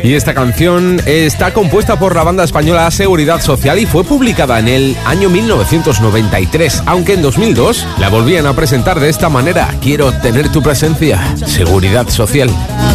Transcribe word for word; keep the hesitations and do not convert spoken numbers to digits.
Y esta canción está compuesta por la banda española Seguridad Social y fue publicada en el año mil novecientos noventa y tres, aunque en dos mil dos la volvían a presentar de esta manera: quiero tener tu presencia, Seguridad Social.